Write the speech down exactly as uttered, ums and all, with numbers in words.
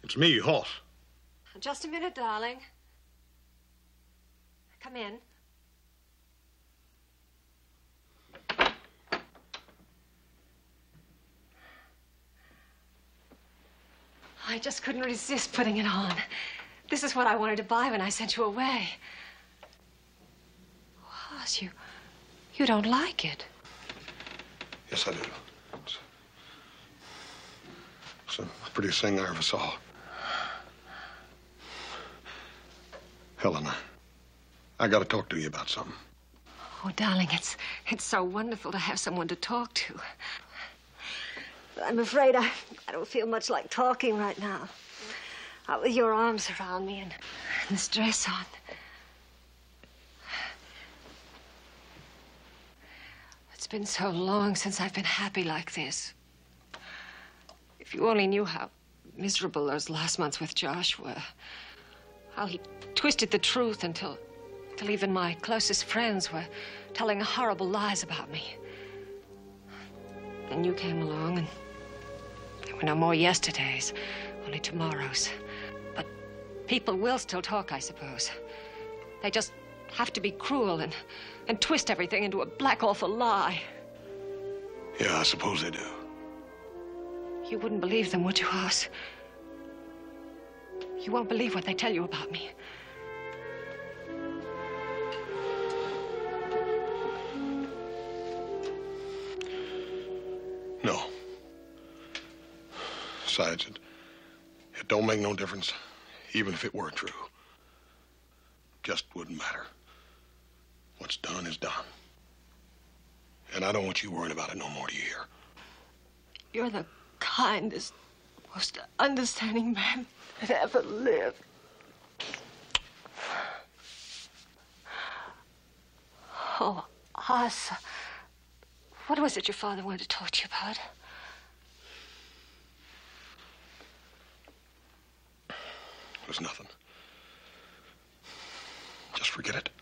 It's me, Hoss. Just a minute, darling. Come in. I just couldn't resist putting it on. This is what I wanted to buy when I sent you away. Hoss, you... you don't like it. Yes, I do. It's, it's the prettiest thing I ever saw. Helen, I, I gotta talk to you about something. Oh, darling, it's, it's so wonderful to have someone to talk to. But I'm afraid I, I don't feel much like talking right now. Not with your arms around me and, and this dress on. It's been so long since I've been happy like this. If you only knew how miserable those last months with Josh were. How he twisted the truth until, until even my closest friends were telling horrible lies about me. Then you came along, and there were no more yesterdays, only tomorrows. But people will still talk, I suppose. They just have to be cruel and, and twist everything into a black, awful lie. Yeah, I suppose they do. You wouldn't believe them, would you, Hoss? You won't believe what they tell you about me. No. Besides, it, it don't make no difference, even if it were true. Just wouldn't matter. What's done is done. And I don't want you worrying about it no more, do you hear? You're the kindest, most understanding man that ever lived. Oh, Hoss, what was it your father wanted to talk to you about? It was nothing. Just forget it.